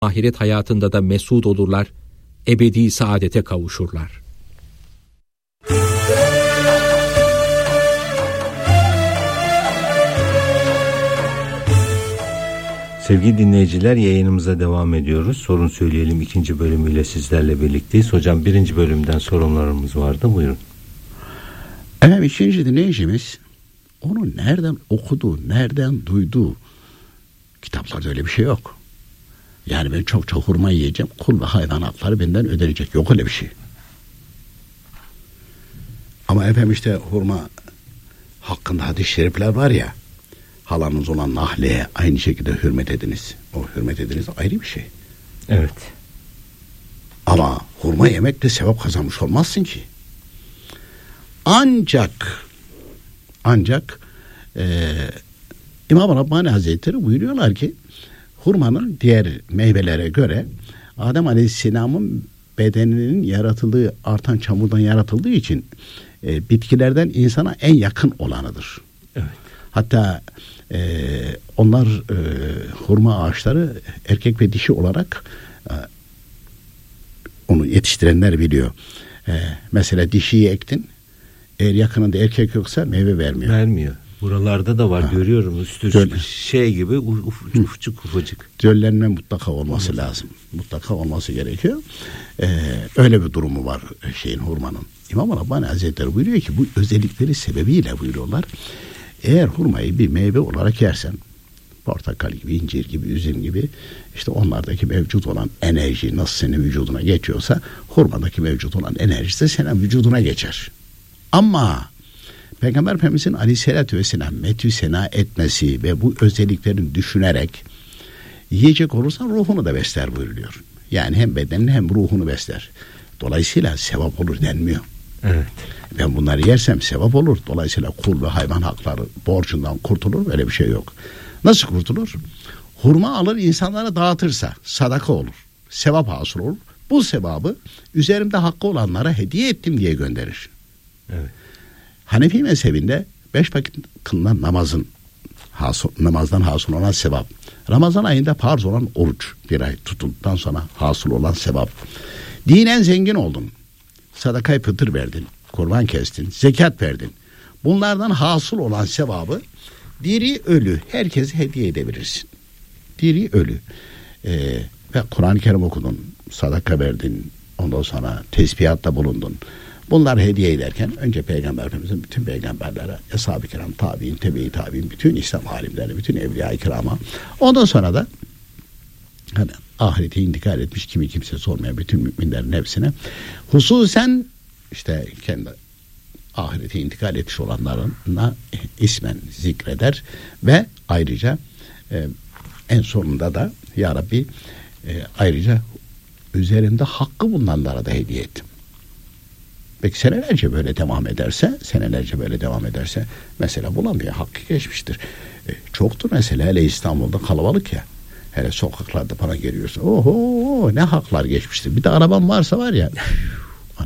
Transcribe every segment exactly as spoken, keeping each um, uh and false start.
ahiret hayatında da mesut olurlar, ebedi saadete kavuşurlar. Sevgili dinleyiciler, yayınımıza devam ediyoruz. Sorun Söyleyelim ikinci bölümüyle sizlerle birlikteyiz. Hocam, birinci bölümden sorunlarımız vardı. Buyurun. Evet, ikinci dinleyicimiz onu nereden okudu, nereden duydu? Kitaplarda öyle bir şey yok. Yani ben çok çok hurma yiyeceğim, kul ve hayvan hakları benden ödenecek. Yok öyle bir şey. Ama efendim işte hurma hakkında hadis-i şerifler var ya. Halanız olan Nahle'ye aynı şekilde hürmet ediniz. O hürmet ediniz ayrı bir şey. Evet. Ama hurma yemekle sevap kazanmış olmazsın ki. Ancak ancak e, İmam Rabbani Hazretleri buyuruyorlar ki hurmanın diğer meyvelere göre Adem Aleyhisselam'ın bedeninin yaratıldığı, artan çamurdan yaratıldığı için e, bitkilerden insana en yakın olanıdır. Evet. Hatta e, onlar e, hurma ağaçları erkek ve dişi olarak e, onu yetiştirenler biliyor. E, mesela dişiyi ektin, eğer yakınında erkek yoksa meyve vermiyor. Vermiyor. Buralarda da var, ha. Görüyorum. Üstü Döl- şey gibi uf, ufacık ufacık. Döllenme mutlaka olması Olmaz. lazım. Mutlaka olması gerekiyor. Ee, öyle bir durumu var şeyin, hurmanın. İmam Rabbani Hazretleri buyuruyor ki bu özellikleri sebebiyle buyuruyorlar. Eğer hurmayı bir meyve olarak yersen, portakal gibi, incir gibi, üzüm gibi, işte onlardaki mevcut olan enerji nasıl senin vücuduna geçiyorsa hurmadaki mevcut olan enerji de senin vücuduna geçer. Ama Peygamber Efendimizin aleyhissalatü vesselam metü sena etmesi ve bu özelliklerini düşünerek yiyecek olursan ruhunu da besler buyuruyor. Yani hem bedenini hem ruhunu besler. Dolayısıyla sevap olur denmiyor. Evet. Ben bunları yersem sevap olur. Dolayısıyla kul ve hayvan hakları borcundan kurtulur. Böyle bir şey yok. Nasıl kurtulur? Hurma alır insanlara dağıtırsa sadaka olur. Sevap hasıl olur. Bu sevabı üzerimde hakkı olanlara hediye ettim diye gönderir. Evet. Hanefi mezhebinde beş vakit kılınan namazın hasıl, namazdan hasıl olan sevap. Ramazan ayında farz olan oruç bir ay tutulduktan sonra hasıl olan sevap. Dinen zengin oldun. Sadakayı fıtır verdin. Kurban kestin. Zekat verdin. Bunlardan hasıl olan sevabı diri ölü herkese hediye edebilirsin. Diri ölü. Ee, ve Kur'an-ı Kerim okudun. Sadaka verdin. Ondan sonra tesbihatta bulundun. Bunlar hediye ederken önce Peygamber Efendimiz'in bütün peygamberlere, Eshab-ı Kiram, tabi'in, tebe-i tabi'in, bütün İslam alimlerine, bütün evliya-i kirama, ondan sonra da hani ahirete intikal etmiş kimi kimsesi olmayan bütün müminlerin hepsine, hususen işte kendi ahirete intikal etmiş olanlarına ismen zikreder ve ayrıca e, en sonunda da Ya Rabbi e, ayrıca üzerinde hakkı bulunanlara da hediye ettim. Peki senelerce böyle devam ederse, senelerce böyle devam ederse mesela bulamıyor, hakkı geçmiştir. E, çoktur mesela, hele İstanbul'da kalabalık ya. Hele sokaklarda bana geliyorsun. Oho, ne haklar geçmiştir. Bir de araban varsa var ya. Ana.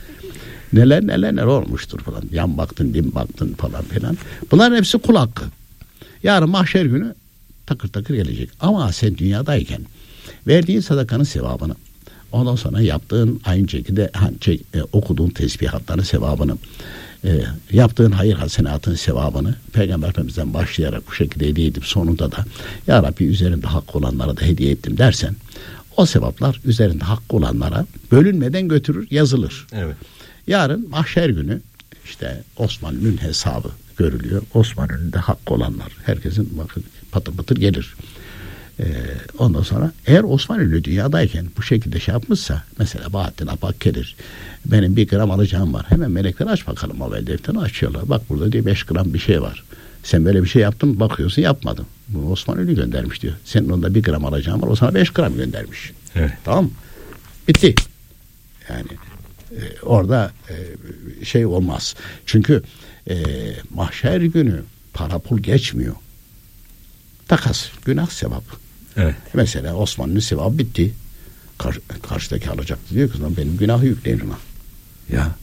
Neler neler neler olmuştur falan. Yan baktın, dim baktın falan filan. Bunların hepsi kul hakkı. Yarın mahşer günü takır takır gelecek. Ama sen dünyadayken verdiğin sadakanın sevabını, ondan sonra yaptığın aynı şekilde şey, e, okuduğun tesbihatların sevabını, e, yaptığın hayır hasenatın sevabını Peygamber Efendimiz'den başlayarak bu şekilde hediye edip sonunda da Ya Rabbi üzerimde hakkı olanlara da hediye ettim dersen, o sevaplar üzerinde hakkı olanlara bölünmeden götürür, yazılır. Evet. Yarın mahşer günü işte Osmanlı'nın hesabı görülüyor. Osmanlı'nın da hakkı olanlar, herkesin bakın patır patır gelir. Ee, ondan sonra eğer Osmanlı dünyadayken bu şekilde şey yapmışsa, mesela Bahattin Apak gelir, benim bir gram alacağım var, hemen melekler aç bakalım amel defterini açıyorlar, bak burada diye beş gram bir şey var, sen böyle bir şey yaptın mı? Bakıyorsun yapmadım, bunu Osmanlı göndermiş diyor, senin onda bir gram alacağım var, o sana beş gram göndermiş. Evet. Tamam, bitti yani e, orada e, şey olmaz çünkü e, mahşer günü para pul geçmiyor, takas, günah, sevap. Evet. Mesela Osmanlı'nın sevabı bitti. Kar, karşıdaki alacaktı diyor ki benim günahı yükleyin ona. Ya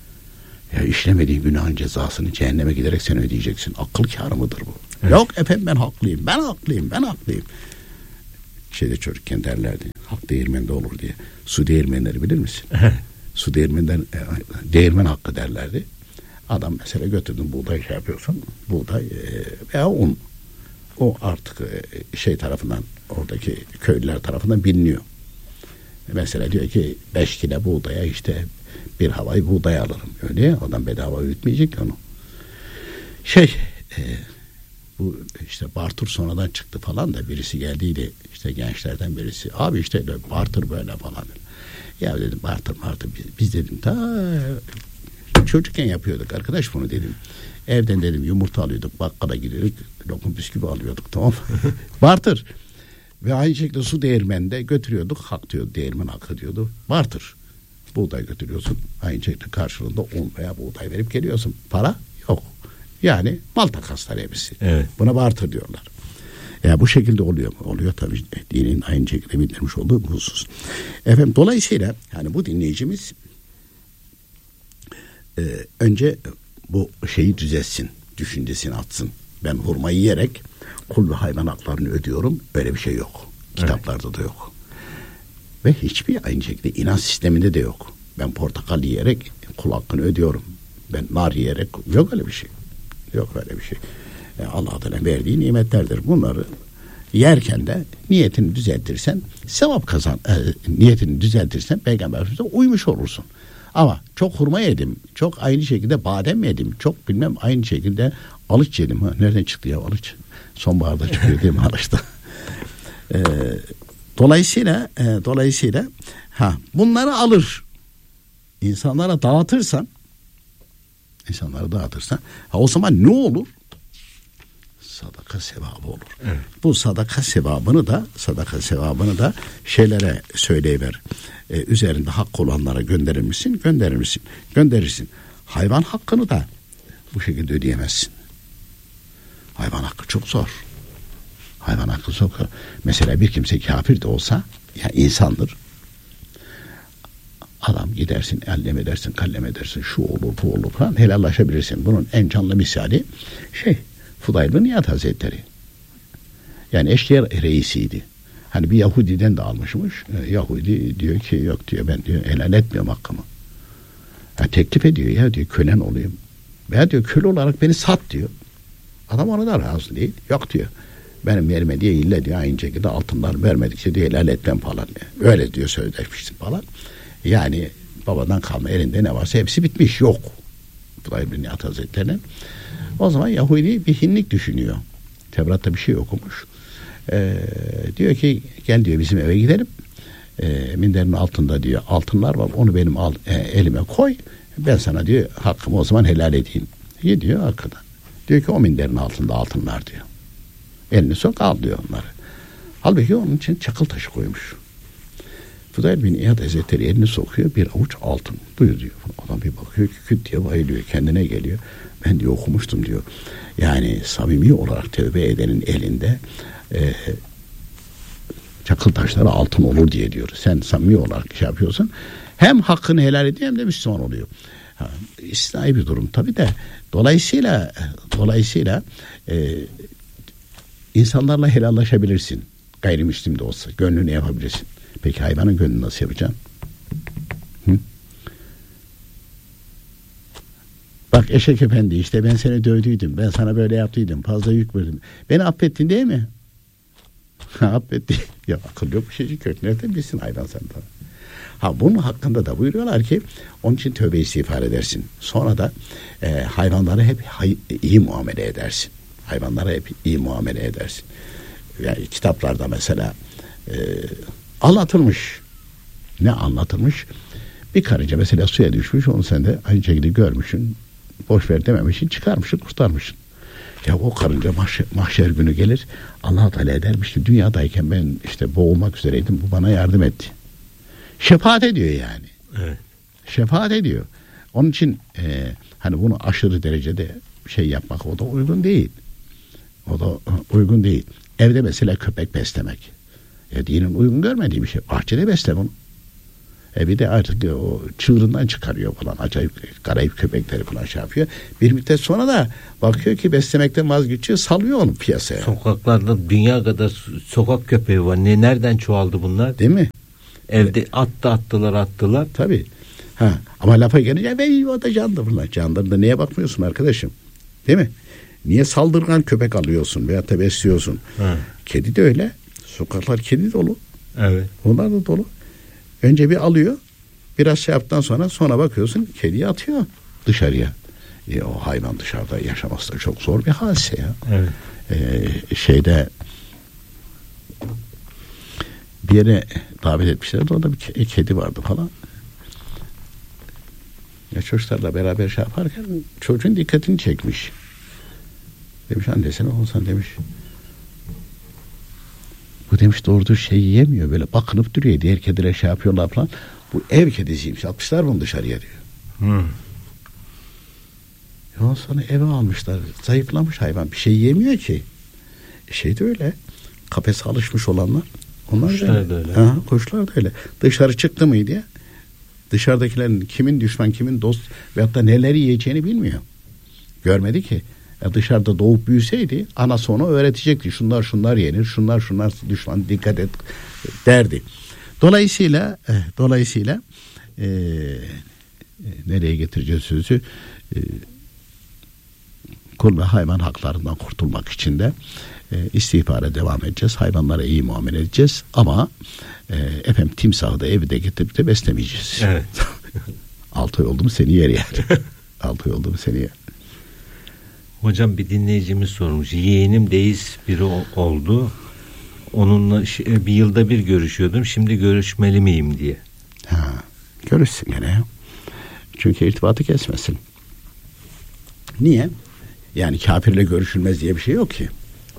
ya işlemediğin günahın cezasını cehenneme giderek sen ödeyeceksin. Akıl kârı mıdır bu? Evet. Yok efendim ben haklıyım, ben haklıyım, ben haklıyım. şeyde çocukken derlerdi. Hak değirmende olur diye. Su değirmenleri bilir misin? Su değirmenden e, değirmen hakkı derlerdi. Adam mesela götürdün buğday şey yapıyorsun. Buğday e, veya un. O artık e, şey tarafından, oradaki köylüler tarafından biliniyor. Mesela diyor ki beş kilo buğdaya işte bir havayı buğday alırım. Öyle ya, adam bedava üretmeyecek onu. Şey e, bu işte barter sonradan çıktı falan da birisi geldiydi işte gençlerden birisi. Abi işte barter böyle falan. Ya dedim barter barter biz, biz dedim ta çocukken yapıyorduk arkadaş bunu dedim. Evden dedim yumurta alıyorduk, bakkala gidiyorduk, lokum bisküvi alıyorduk, tamam. Barter. Ve aynı şekilde su değirmeninde götürüyorduk, hak diyordu, değirmen hakkı diyordu. Barter. Buğday götürüyorsun, aynı şekilde karşılığında un veya buğday verip geliyorsun. Para yok. Yani mal takasları hepsi. Evet. Buna barter diyorlar. Ya bu şekilde oluyor mu? Oluyor tabii. Dinin aynı şekilde bildirmiş olduğu bu husus. Efendim dolayısıyla yani bu dinleyicimiz e, önce bu şeyi düzeltsin, düşüncesini atsın. Ben hurmayı yiyerek kul ve hayvan haklarını ödüyorum. Öyle bir şey yok. Kitaplarda evet. da yok. Ve hiçbir aynı şekilde inanç sisteminde de yok. Ben portakal yiyerek kul hakkını ödüyorum. Ben nar yiyerek yok öyle bir şey. Yok öyle bir şey. Yani Allah Teala verdiği nimetlerdir. Bunları yerken de niyetini düzeltirsen sevap kazan. E, niyetini düzeltirsen Peygamber Efendimiz'e uymuş olursun. Ama çok hurma yedim, çok aynı şekilde badem yedim, çok bilmem aynı şekilde alıç yedim. Ha, nereden çıktı ya alıç? Sonbaharda çıkıyor değil mi alıçta? E, dolayısıyla e, dolayısıyla ha bunları alır. İnsanlara dağıtırsan insanlara dağıtırsan ha, o zaman ne olur? Sadaka sevabı olur. Evet. Bu sadaka sevabını da sadaka sevabını da şeylere söyleyiver. Ee, üzerinde hak olanlara gönderir misin? Gönderir misin? Gönderirsin. Hayvan hakkını da bu şekilde ödeyemezsin. Hayvan hakkı çok zor. Hayvan hakkı çok zor. Mesela bir kimse kafir de olsa ya insandır. Adam gidersin, ellem edersin, kallem edersin, şu olur, bu olur falan helallaşabilirsin. Bunun en canlı misali şey Fudayl bin İyad Hazretleri. Yani eşkıya reisiydi. Hani bir Yahudiden de almışmış. E, Yahudi diyor ki yok diyor ben diyor helal etmiyorum hakkımı. Ya teklif ediyor ya diyor kölen olayım. Veya diyor köle olarak beni sat diyor. Adam ona da razı değil. Yok diyor. Benim yerime diye illa diyor aynı şekilde altınlar vermedikçe diyor helal etmem falan diyor. Öyle diyor sözleşmiştim falan. Yani babadan kalma elinde ne varsa hepsi bitmiş yok. Fudayl bin İyad Hazretleri'nin. O zaman Yahudi bir hinlik düşünüyor. Tevrat'ta bir şey okumuş. Ee, diyor ki gel diyor bizim eve gidelim. Ee, minderin altında diyor altınlar var. Onu benim al, e, elime koy. Ben sana diyor hakkımı o zaman helal edeyim. Gidiyor arkadan. Diyor ki o minderin altında altınlar diyor. Elini sok al diyor onları. Halbuki onun için çakıl taşı koymuş. Fudayl bin İyad Hazretleri elini sokuyor bir avuç altın. Buyur diyor. Adam bir bakıyor ki küt diye bayılıyor. Kendine geliyor. Ben diyor okumuştum diyor. Yani samimi olarak tövbe edenin elinde e, çakıl taşları altın olur diye diyor. Sen samimi olarak şey yapıyorsun. Hem hakkını helal ediyor hem de Müslüman oluyor. Ha, istisnai bir durum tabii de. Dolayısıyla dolayısıyla e, insanlarla helallaşabilirsin. Gayrimüslim de olsa. Gönlünü yapabilirsin. Peki hayvanın gönlünü nasıl yapacaksın? Hı? Bak eşek efendi işte ben seni dövdüydüm. Ben sana böyle yaptıydım. Fazla yük verdim. Beni affettin değil mi? Affetti. Ya akıl yok bir şeycik yok. Nereden bilsin hayvan senden? Ha bunun hakkında da buyuruyorlar ki onun için tövbe istiğfar edersin. Sonra da e, hayvanlara hep hay, iyi muamele edersin. Hayvanlara hep iyi muamele edersin. Yani kitaplarda mesela e, anlatılmış. Ne anlatılmış? Bir karınca mesela suya düşmüş. Onu sen de aynı şekilde görmüşsün. Boş ver dememişsin. Çıkarmışsın, kurtarmışsın. Ya o karınca mahşer, mahşer günü gelir. Allah Teala edermişti. Dünyadayken ben işte boğulmak üzereydim. Bu bana yardım etti. Şefaat ediyor yani. Evet. Şefaat ediyor. Onun için e, hani bunu aşırı derecede şey yapmak o da uygun değil. O da uygun değil. Evde mesela köpek beslemek. Ya dinin uygun görmediği bir şey. Bahçede besle bunu. E bir de artık o çığırından çıkarıyor falan. Acayip garip köpekleri falan şey yapıyor. Bir müddet sonra da bakıyor ki beslemekten vazgeçiyor, salıyor onu piyasaya. Sokaklarda dünya kadar sokak köpeği var. Ne nereden çoğaldı bunlar? Değil mi? Evde attı attılar attılar. Tabii. Ha, ama lafa gelince ben o da candır bunlar. Candır da niye bakmıyorsun arkadaşım? Değil mi? Niye saldırgan köpek alıyorsun veya da besliyorsun? Hı. Kedi de öyle. Sokaklar kedi dolu. Evet. Onlar da dolu. Önce bir alıyor. Biraz şey yaptıktan sonra sonra bakıyorsun kediyi atıyor dışarıya. E, o hayvan dışarıda yaşaması da çok zor bir hadise ya. Evet. E, şeyde bir yere davet etmişlerdi. Orada bir kedi vardı falan. Ya çocuklarla beraber şey yaparken çocuğun dikkatini çekmiş. Demiş annesine olsan demiş. Bu demiş doğru şey yiyemiyor. Böyle bakınıp duruyor. Diğer kediler şey yapıyorlar falan. Bu ev kedisiymiş. Atmışlar bunu dışarıya diyor. Hmm. Ya sonra eve almışlar. Zayıflamış hayvan. Bir şey yemiyor ki. E şey de öyle. Kafese alışmış olanlar. Onlar kuşlar da öyle. öyle. Aha, kuşlar da öyle. Dışarı çıktı mıydı ya? Dışarıdakilerin kimin düşman kimin dost veyahut da neleri yiyeceğini bilmiyor. Görmedi ki. Ya dışarıda doğup büyüseydi anası ona öğretecekti. Şunlar şunlar yenir, şunlar şunlar düşman dikkat et derdi. Dolayısıyla eh, dolayısıyla e, nereye getireceğiz sözü? E, kul ve hayvan haklarından kurtulmak için de e, istihbara devam edeceğiz. Hayvanlara iyi muamele edeceğiz. Ama e, efendim timsahı da evde getirip de beslemeyeceğiz. Evet. Altı ay oldu mu seni yer yani. Altı ay oldu mu seni yer. Hocam bir dinleyicimiz sormuş. Yeğenim deist biri oldu. Onunla bir yılda bir görüşüyordum. Şimdi görüşmeli miyim diye. Ha, görüşsün gene ya. Çünkü irtibatı kesmesin. Niye? Yani kafirle görüşülmez diye bir şey yok ki.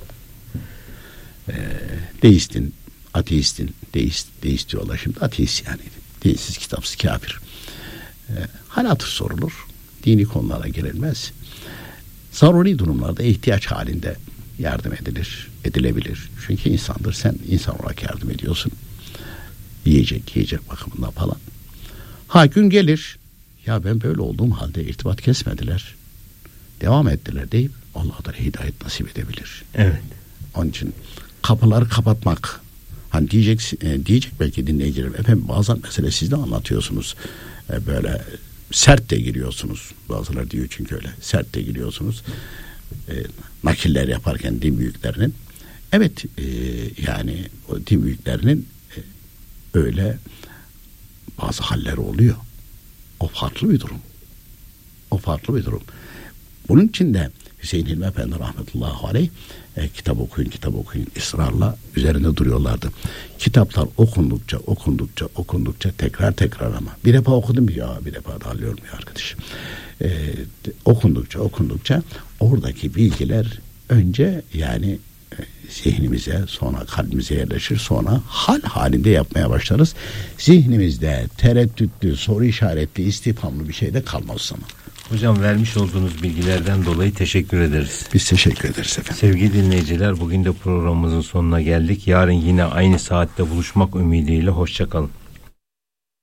Ee, deistin, ateistin, deist, deist diyorlar şimdi. Ateist yani. Değilsiz, kitapsız kafir. Ee, hal hatır sorulur. Dini konulara girilmez. Zaruri durumlarda ihtiyaç halinde yardım edilir, edilebilir. Çünkü insandır. Sen insan olarak yardım ediyorsun. Yiyecek, yiyecek bakımından falan. Ha gün gelir. Ya ben böyle olduğum halde irtibat kesmediler. Devam ettiler deyip Allah da hidayet nasip edebilir. Evet. Onun için kapıları kapatmak. Hani diyecek, e, diyecek belki dinleyicilerim. Efendim bazen mesela siz de anlatıyorsunuz. E, böyle sert de giriyorsunuz. Bazıları diyor çünkü öyle. Sert de giriyorsunuz. E, nakiller yaparken din büyüklerinin. Evet e, yani o din büyüklerinin e, öyle bazı halleri oluyor. O farklı bir durum. O farklı bir durum. Bunun için de Hüseyin Hilmi Efendi rahmetullahi aleyh e, kitap okuyun, kitap okuyun ısrarla üzerinde duruyorlardı. Kitaplar okundukça, okundukça, okundukça tekrar tekrar ama. Bir defa okudum ya, bir defa da alıyorum ya arkadaşım. E, okundukça, okundukça oradaki bilgiler önce yani e, zihnimize, sonra kalbimize yerleşir, sonra hal halinde yapmaya başlarız. Zihnimizde tereddütlü, soru işaretli, istifhamlı bir şey de kalmaz o zaman. Hocam vermiş olduğunuz bilgilerden dolayı teşekkür ederiz. Biz teşekkür ederiz efendim. Sevgili dinleyiciler, bugün de programımızın sonuna geldik. Yarın yine aynı saatte buluşmak ümidiyle hoşça kalın.